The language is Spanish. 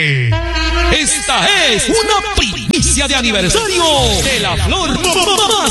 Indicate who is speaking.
Speaker 1: Esta es una primicia de aniversario de la flor más